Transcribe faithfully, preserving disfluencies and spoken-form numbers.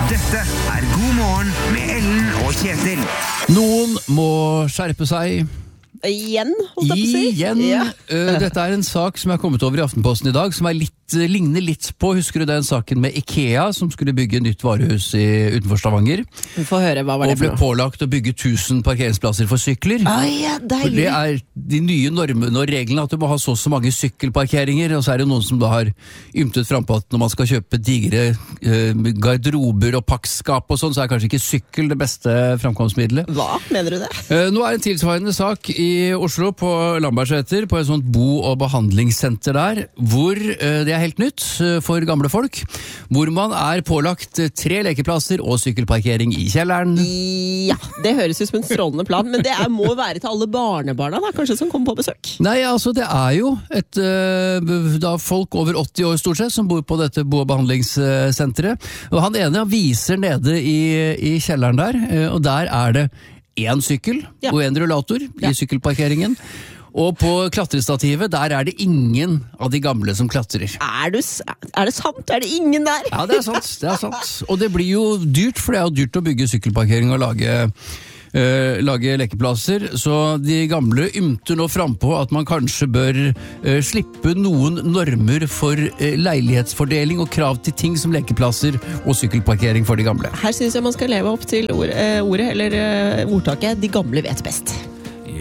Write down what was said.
Dette er God morgen med Ellen og Kjetil. Noen må skjerpe seg. Igjen, holdt jeg på å si. Igjen. Ja. Uh, dette er en sak som jeg har kommet over i Aftenposten i dag, som er litt, ligner litt på, husker du den saken med IKEA, som skulle bygge nytt varehus i, utenfor Stavanger? Vi får høre, hva var det og ble for noe? pålagt å bygge tusen parkeringsplasser for sykler. Ah, ja, For deilig. det er de nye normene og reglene at du må ha så og så mange sykkelparkeringer, og så er det noen som da har ymtet frem på at når man skal kjøpe digre uh, garderober og pakkskap og sånn, så er kanskje ikke sykkel det beste framkomstmiddelet. Hva mener du det? Uh, nå er det en tilsvarende sak i Oslo på Lambertseter, på et sånt bo- og behandlingssenter der, hvor uh, det er helt nytt uh, for gamle folk, hvor man er pålagt uh, tre lekeplasser og sykkelparkering i kjelleren. Ja, det høres ut som en strålende plan, men det er, må være til alle barnebarna da, kanskje, som kommer på besøk. Nei, altså det er jo et uh, da folk over åtti år stort sett som bor på dette bo- og behandlingssenteret, og han ene viser nede i, i kjelleren der, uh, og der er det en sykkel Ja. og en rullator Ja. i sykkelparkeringen. Og på klatrestativet, der er det ingen av de gamle som klatrer. Er, du, s- er det sant? Er det ingen der? Ja, det er sant, det er sant. Og det blir jo dyrt, for det er jo dyrt å bygge sykkelparkering og lage, øh, lage lekeplasser. Så de gamle ymter nå frempå at man kanskje bør øh, slippe noen normer for øh, leilighetsfordeling og krav til ting som lekeplasser og sykkelparkering for de gamle. Her synes jeg man skal leve opp til ord, eh, ordet, eller eh, ordtaket, de gamle vet best.